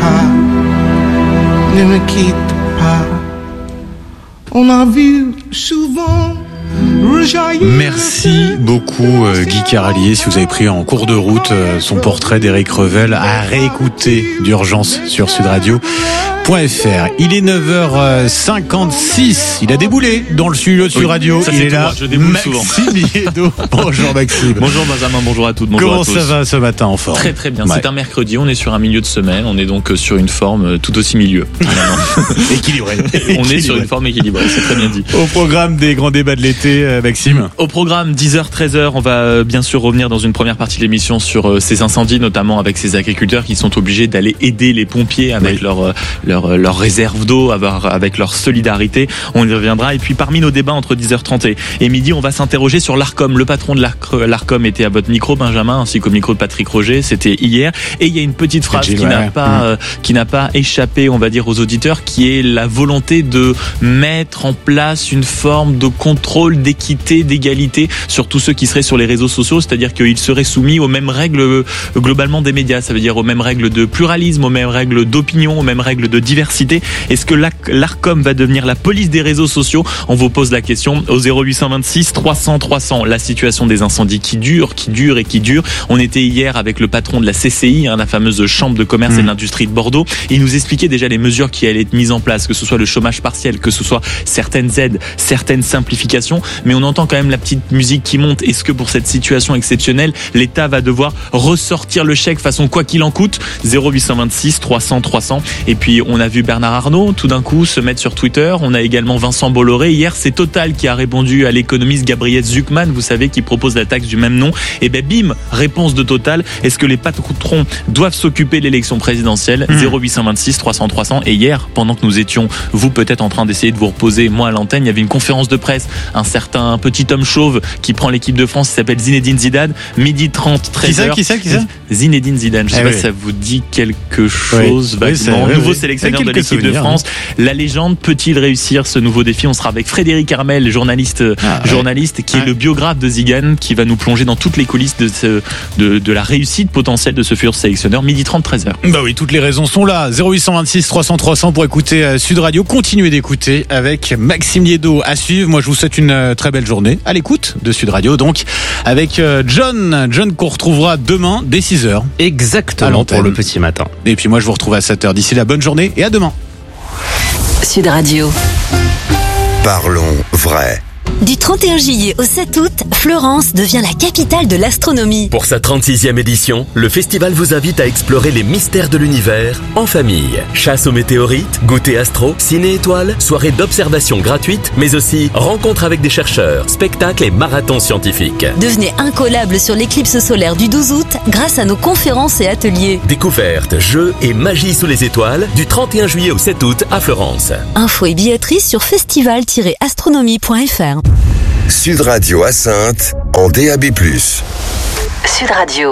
pas, ne me quitte pas. On a vu souvent. Merci beaucoup Guy Caralier. Si vous avez pris en cours de route son portrait d'Éric Revel, à réécouter d'urgence sur sudradio.fr. Il est 9h56. Il a déboulé dans le studio de Sud Radio. Il est là. Je déboule souvent. Maxime Liédo. Bonjour Maxime. Bonjour Benjamin, bonjour à toutes. Comment ça va ce matin en forme? Très très bien. Ouais. C'est un mercredi, on est sur un milieu de semaine. On est donc sur une forme tout aussi milieu. Équilibré. On est sur une forme équilibrée, c'est très bien dit. Au programme des grands débats de l'été, Maxime. Au programme 10h, 13h, on va bien sûr revenir dans une première partie de l'émission sur ces incendies, notamment avec ces agriculteurs qui sont obligés d'aller aider les pompiers avec leur réserve d'eau, avec leur solidarité. On y reviendra. Et puis parmi nos débats entre 10h30 et midi, on va s'interroger sur l'Arcom. Le patron de l'Arcom était à votre micro, Benjamin, ainsi qu'au micro de Patrick Roger. C'était hier. Et il y a une petite phrase qui n'a pas échappé, on va dire, aux auditeurs, qui est la volonté de mettre en place une forme de contrôle, d'équité, d'égalité sur tous ceux qui seraient sur les réseaux sociaux, c'est-à-dire qu'ils seraient soumis aux mêmes règles globalement des médias, ça veut dire aux mêmes règles de pluralisme, aux mêmes règles d'opinion, aux mêmes règles de diversité. Est-ce que l'Arcom va devenir la police des réseaux sociaux? On vous pose la question au 0826 300 300. La situation des incendies qui dure. On était hier avec le patron de la CCI, la fameuse chambre de commerce et de l'industrie de Bordeaux. Il nous expliquait déjà les mesures qui allaient être mises en place, que ce soit le chômage partiel, que ce soit certaines aides, certaines simplifications, mais on entend quand même la petite musique qui monte. Est-ce que pour cette situation exceptionnelle, l'État va devoir ressortir le chèque façon quoi qu'il en coûte? 0826 300 300. Et puis on a vu Bernard Arnault tout d'un coup se mettre sur Twitter. On a également Vincent Bolloré. Hier, c'est Total qui a répondu à l'économiste Gabriel Zucman, vous savez, qui propose la taxe du même nom. Et ben bim, réponse de Total. Est-ce que les patrons doivent s'occuper de l'élection présidentielle? 0826 300 300. Et hier, pendant que nous étions, vous peut-être en train d'essayer de vous reposer, moi à l'antenne, il y avait une conférence de presse. Un certain petit homme chauve qui prend l'équipe de France, il s'appelle Zinedine Zidane. Midi 30, 13h. Qui ça Zinedine Zidane. Je sais pas si ça vous dit quelque chose. Nouveau sélectionneur de l'équipe de France. La légende peut-il réussir ce nouveau défi? On sera avec Frédéric Armel, journaliste qui est le biographe de Zidane, qui va nous plonger dans toutes les coulisses de la réussite potentielle de ce futur sélectionneur. Midi 30, 13h. Bah oui, toutes les raisons sont là. 0826 300 300 pour écouter Sud Radio. Continuez d'écouter avec Maxime Liédo à suivre. Moi, je vous souhaite une très belle journée à l'écoute de Sud Radio. Donc, avec John qu'on retrouvera demain dès 6h. Exactement, pour le petit matin. Et puis moi, je vous retrouve à 7h. D'ici là, bonne journée et à demain. Sud Radio. Parlons vrai. Du 31 juillet au 7 août, Florence devient la capitale de l'astronomie. Pour sa 36e édition, le festival vous invite à explorer les mystères de l'univers en famille. Chasse aux météorites, goûter astro, ciné-étoiles, soirée d'observation gratuite, mais aussi rencontres avec des chercheurs, spectacles et marathons scientifiques. Devenez incollable sur l'éclipse solaire du 12 août grâce à nos conférences et ateliers. Découvertes, jeux et magie sous les étoiles du 31 juillet au 7 août à Florence. Infos et billetterie sur festival-astronomie.fr. Sud Radio à Saintes en DAB+. Sud Radio.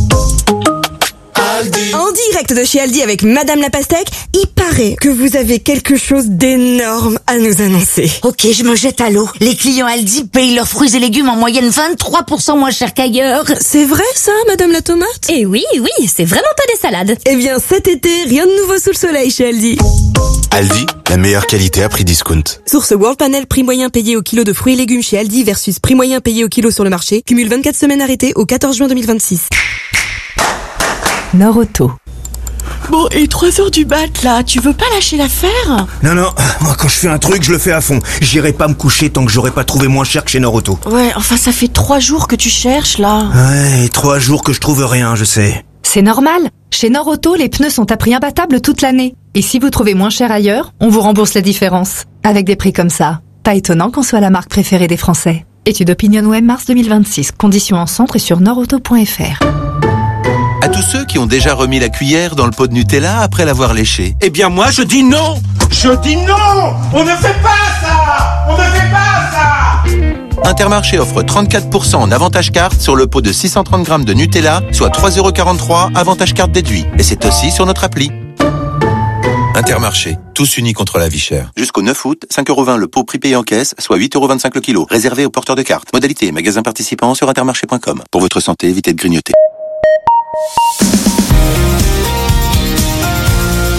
En direct de chez Aldi avec Madame la Pastèque, il paraît que vous avez quelque chose d'énorme à nous annoncer. Ok, je me jette à l'eau. Les clients Aldi payent leurs fruits et légumes en moyenne 23% moins cher qu'ailleurs. C'est vrai ça, Madame la Tomate? Eh oui, c'est vraiment pas des salades. Eh bien cet été, rien de nouveau sous le soleil chez Aldi. Aldi, la meilleure qualité à prix discount. Source World Panel, prix moyen payé au kilo de fruits et légumes chez Aldi versus prix moyen payé au kilo sur le marché. Cumule 24 semaines arrêtées au 14 juin 2026. Nord-Auto. Bon, et 3h du mat, là, tu veux pas lâcher l'affaire? Non, moi quand je fais un truc, je le fais à fond. J'irai pas me coucher tant que j'aurai pas trouvé moins cher que chez Nord-Auto. Ouais, enfin ça fait 3 jours que tu cherches, là. Ouais, 3 jours que je trouve rien, je sais. C'est normal. Chez Nord-Auto, les pneus sont à prix imbattable toute l'année. Et si vous trouvez moins cher ailleurs, on vous rembourse la différence. Avec des prix comme ça, pas étonnant qu'on soit la marque préférée des Français. Étude OpinionWay mars 2026. Conditions en centre et sur nordauto.fr. À tous ceux qui ont déjà remis la cuillère dans le pot de Nutella après l'avoir léché. Eh bien moi je dis non. Je dis non. On ne fait pas ça. On ne fait pas ça. Intermarché offre 34% en avantage carte sur le pot de 630 grammes de Nutella, soit 3,43 € avantage carte déduit. Et c'est aussi sur notre appli. Intermarché, tous unis contre la vie chère. Jusqu'au 9 août, 5,20 € le pot prix payé en caisse, soit 8,25 € le kilo. Réservé aux porteurs de cartes. Modalité et magasins participants sur intermarché.com. Pour votre santé, évitez de grignoter.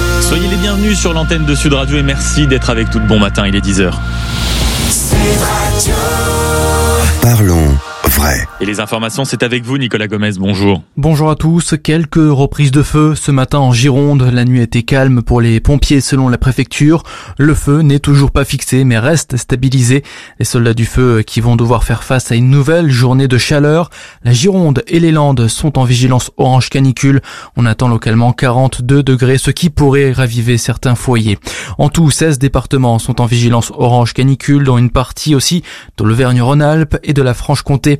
bienvenue sur l'antenne de Sud Radio et merci d'être avec tout. Bon matin, il est 10h. Parlons vrai. Et les informations, c'est avec vous, Nicolas Gomez. Bonjour. Bonjour à tous. Quelques reprises de feu ce matin en Gironde. La nuit a été calme pour les pompiers selon la préfecture. Le feu n'est toujours pas fixé mais reste stabilisé. Les soldats du feu qui vont devoir faire face à une nouvelle journée de chaleur. La Gironde et les Landes sont en vigilance orange canicule. On attend localement 42 degrés, ce qui pourrait raviver certains foyers. En tout, 16 départements sont en vigilance orange canicule, dont une partie aussi de l'Auvergne-Rhône-Alpes et de la Franche-Comté.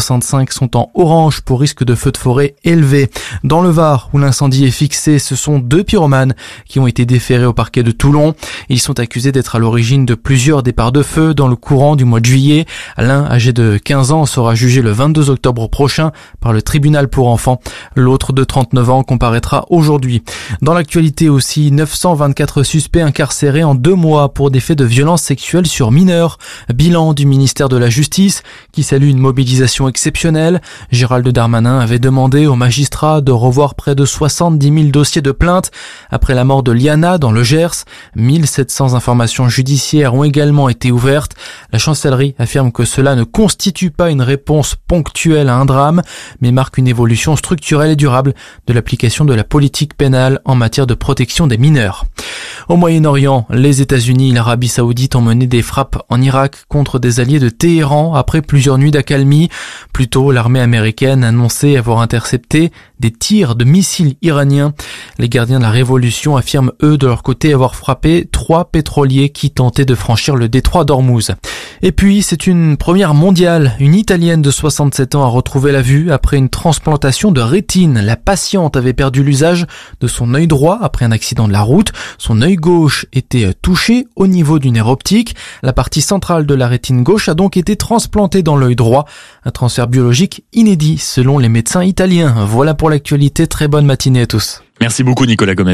65 sont en orange pour risque de feu de forêt élevé. Dans le Var, où l'incendie est fixé, ce sont 2 pyromanes qui ont été déférés au parquet de Toulon. Ils sont accusés d'être à l'origine de plusieurs départs de feu dans le courant du mois de juillet. L'un, âgé de 15 ans, sera jugé le 22 octobre prochain par le tribunal pour enfants. L'autre, de 39 ans, comparaîtra aujourd'hui. Dans l'actualité aussi, 924 suspects incarcérés en 2 mois pour des faits de violence sexuelle sur mineurs. Bilan du ministère de la Justice qui salue une mobilisation exceptionnelle. Gérald Darmanin avait demandé aux magistrats de revoir près de 70 000 dossiers de plainte après la mort de Liana dans le Gers. 1700 informations judiciaires ont également été ouvertes. La chancellerie affirme que cela ne constitue pas une réponse ponctuelle à un drame, mais marque une évolution structurelle et durable de l'application de la politique pénale en matière de protection des mineurs. Au Moyen-Orient, les États-Unis et l'Arabie Saoudite ont mené des frappes en Irak contre des alliés de Téhéran après plusieurs nuits d'accalmie. Plus tôt, l'armée américaine annonçait avoir intercepté des tirs de missiles iraniens. Les gardiens de la révolution affirment eux de leur côté avoir frappé 3 pétroliers qui tentaient de franchir le détroit d'Ormuz. Et puis, c'est une première mondiale. Une Italienne de 67 ans a retrouvé la vue après une transplantation de rétine. La patiente avait perdu l'usage de son œil droit après un accident de la route. Son œil gauche était touché au niveau du nerf optique. La partie centrale de la rétine gauche a donc été transplantée dans l'œil droit. Un transfert biologique inédit selon les médecins italiens. Voilà pour l'actualité. Très bonne matinée à tous. Merci beaucoup, Nicolas Gomez.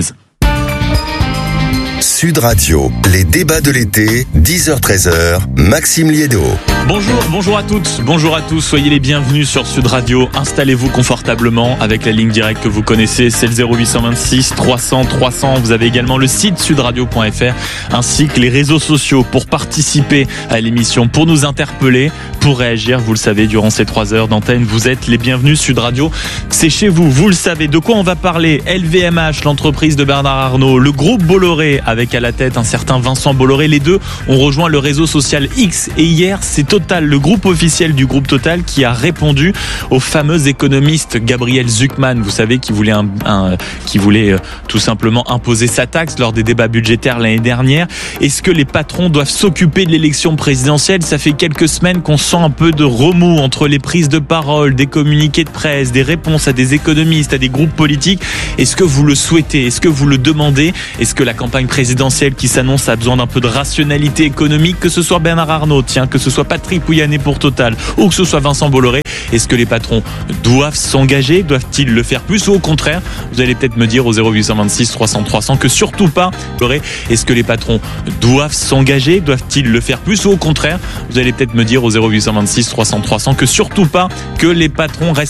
Sud Radio, les débats de l'été, 10h-13h, Maxime Liédo. Bonjour à toutes, bonjour à tous, soyez les bienvenus sur Sud Radio. Installez-vous confortablement avec la ligne directe que vous connaissez, c'est le 0826 300 300. Vous avez également le site sudradio.fr ainsi que les réseaux sociaux pour participer à l'émission, pour nous interpeller, pour réagir. Vous le savez, durant ces 3 heures d'antenne, vous êtes les bienvenus. Sud Radio, c'est chez vous, vous le savez. De quoi on va parler? LVMH, l'entreprise de Bernard Arnault, le groupe Bolloré avec à la tête un certain Vincent Bolloré. Les deux ont rejoint le réseau social X et hier, c'est Total, le groupe officiel du groupe Total, qui a répondu au fameux économiste Gabriel Zucman, vous savez, qui voulait tout simplement imposer sa taxe lors des débats budgétaires l'année dernière. Est-ce que les patrons doivent s'occuper de l'élection présidentielle? Ça fait quelques semaines qu'on sent un peu de remous entre les prises de parole, des communiqués de presse, des réponses à des économistes, à des groupes politiques. Est-ce que vous le souhaitez? Est-ce que vous le demandez? Est-ce que la campagne présidentielle qui s'annonce a besoin d'un peu de rationalité économique? Que ce soit Bernard Arnault, que ce soit Patrick Pouyanné pour Total ou que ce soit Vincent Bolloré, est-ce que les patrons doivent s'engager? Doivent-ils le faire plus ou au contraire? Vous allez peut-être me dire au 0826 300 300 que surtout pas. Est-ce que les patrons doivent s'engager? Doivent-ils le faire plus ou au contraire? Vous allez peut-être me dire au 0826 300 300 que surtout pas, que les patrons restent